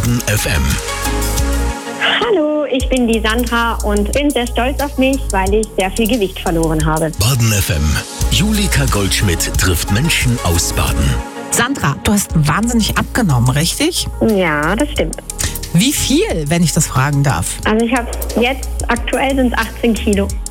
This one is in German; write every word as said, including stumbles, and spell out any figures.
Baden F M. Hallo, ich bin die Sandra und bin sehr stolz auf mich, weil ich sehr viel Gewicht verloren habe. Baden F M. Julika Goldschmidt trifft Menschen aus Baden. Sandra, du hast wahnsinnig abgenommen, richtig? Ja, das stimmt. Wie viel, wenn ich das fragen darf? Also ich habe jetzt, aktuell sind es achtzehn Kilo.